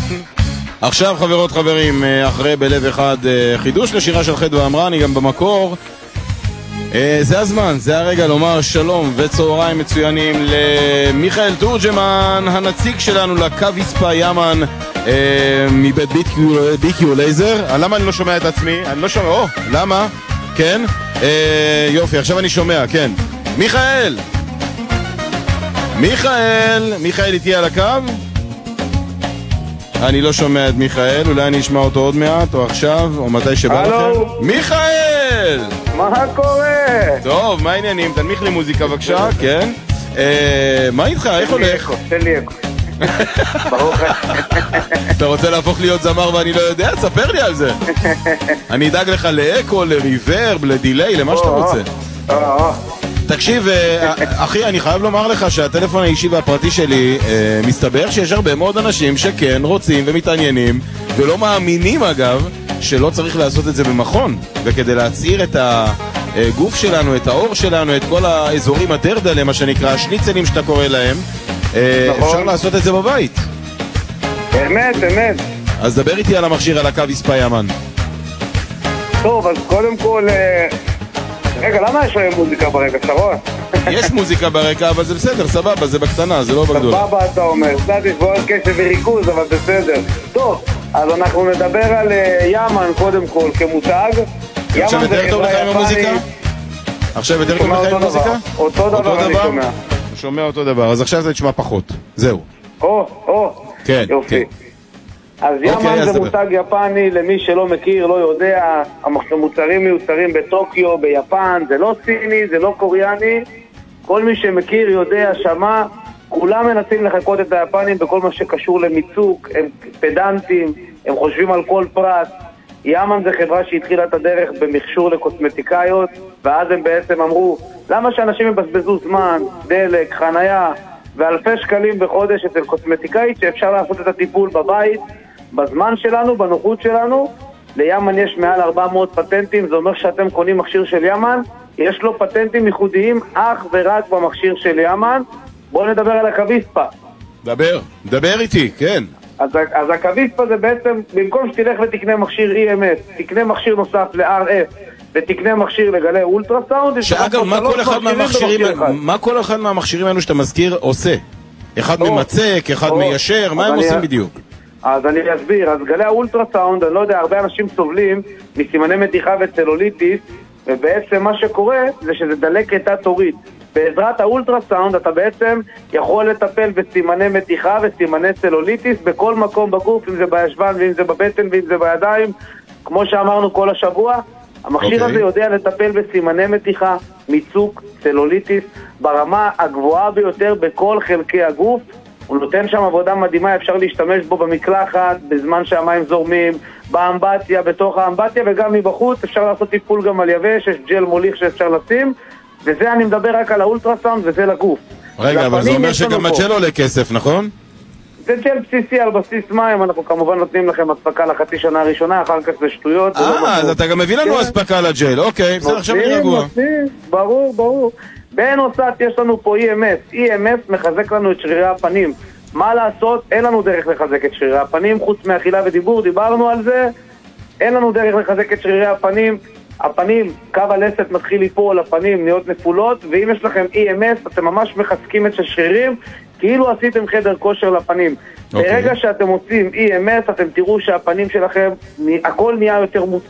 עכשיו חברות חברים, אחרי בלב אחד חידוש לשירה של חד ואמרה, אני גם במקור. זה הזמן, זה הרגע לומר שלום וצהריים מצוינים למיכאל תורג'מן, הנציג שלנו לקוויספה ימן מבית ביקיו לייזר. למה אני לא שומע את עצמי? אני לא שומע, למה? כן? יופי, עכשיו אני שומע, כן. מיכאל! מיכאל איתי על הקו? אני לא שומע את מיכאל, אולי אני אשמע אותו עוד מעט, או עכשיו, או מתי שבא לכם. מיכאל! מה קורה? טוב, מה העניינים? תנמיך לי מוזיקה בבקשה, כן? מה איתך? איך הולך? תן לי אקו. ברוך. אתה רוצה להפוך להיות זמר ואני לא יודע? תספר לי על זה. אני אדאג לך לאקו, לריברב, לדיליי, למה שאתה רוצה. תקשיב, אחי, אני חייב לומר לך שהטלפון האישי והפרטי שלי, מסתבר שיש הרבה מאוד אנשים שכן רוצים ומתעניינים ולא מאמינים אגב שלא צריך לעשות את זה במכון, וכדי להצעיר את הגוף שלנו, את האור שלנו, את כל האזורים הדרדלה, מה שנקרא השניצלים שאתה קורא להם, אפשר לעשות את זה בבית. אמת. אז דבר איתי על המכשיר, על הקוויספה ימן. טוב, אז קודם כל, רגע, למה יש להם מוזיקה ברקע, שרון? יש מוזיקה ברקע, אבל זה בסדר, סבבה, זה בקטנה, זה לא בגדולה. סבבה, אתה אומר, קצת יש בו קשב וריכוז, אבל בסדר. טוב, אז אנחנו נדבר על ימן קודם כל כמותג. עכשיו יותר טוב לך עם המוזיקה? עכשיו יותר טוב לך עם המוזיקה? אותו דבר אני שומע. שומע אותו דבר, אז עכשיו זה נשמע פחות. זהו. כן, יופי. אז ימן זה מותג יפני, למי שלא מכיר, לא יודע, המוצרים מיוצרים בטוקיו, ביפן, זה לא סיני, זה לא קוריאני, כל מי שמכיר יודע, שמע, כולם מנסים לחכות את היפנים בכל מה שקשור למיצוק, הם פדנטים, הם חושבים על כל פרט. ימן זה חברה שהתחילה את הדרך במכשור לקוסמטיקאיות, ואז הם בעצם אמרו, למה שאנשים יבזבזו זמן, דלק, חנייה, ואלפי שקלים בחודש אצל קוסמטיקאית שאפשר לעשות את הטיפול בבית, בזמן שלנו, בנוחות שלנו. לימן יש מעל 400 פטנטים, זה אומר שאתם קונים מכשיר של ימן, יש לו פטנטים ייחודיים אך ורק במכשיר של ימן. בואו נדבר על הקוויספה. דבר איתי, כן. אז הקוויספה זה בעצם, במקום שתלך ותקנה מכשיר EMS, תקנה מכשיר נוסף ל-RF, ותקנה מכשיר לגלי אולטרסאונד. שאגב, מה כל אחד מהמכשירים האלו שאתה מזכיר עושה? אחד ממצק, אחד מיישר, מה הם עושים בדיוק? אז אני אסביר, אז גלי האולטרסאונד, אני לא יודע, הרבה אנשים סובלים מסימני מתיחה וצלוליטיס, ובעצם מה שקורה זה שזה דלקת תת-עורית. בעזרת האולטרסאונד אתה בעצם יכול לטפל בסימני מתיחה וסימני צלוליטיס בכל מקום בגוף, אם זה בישבן ואם זה בבטן ואם זה בידיים, כמו שאמרנו כל השבוע. המכשיר הזה יודע לטפל בסימני מתיחה, מיצוק, צלוליטיס, ברמה הגבוהה ביותר בכל חלקי הגוף. הוא נותן שם עבודה מדהימה, אפשר להשתמש בו במקלחת, בזמן שהמים זורמים, באמבטיה, בתוך האמבטיה, וגם מבחוץ אפשר לעשות טיפול גם על יבש, יש ג'ל מוליך שאפשר לשים, וזה אני מדבר רק על האולטרסאונד, וזה לגוף. רגע, אבל זה אומר שגם הג'ל עולה כסף, נכון? זה ג'ל בסיסי על בסיס מים, אנחנו כמובן נותנים לכם הספקה לחצי שנה הראשונה, אחר כך זה שטויות. אז אתה גם מביא לנו הספקה לג'ל, אוקיי, בסדר, עכשיו אני רגוע. ברור. בנוסף יש לנו פה EMS. EMS מחזק לנו את שרירי הפנים. מה לעשות? אין לנו דרך לחזק את שרירי הפנים, חוץ מאכילה ודיבור, דיברנו על זה. אין לנו דרך לחזק את שרירי הפנים. הפנים, קו הלסת מתחיל ליפול, הפנים נהיות נפולות, ואם יש לכם EMS, אתם ממש מחזקים את השרירים, כאילו עשיתם חדר כושר לפנים. ברגע שאתם עושים EMS, אתם תראו שהפנים שלכם, הכל נהיה יותר מוצק.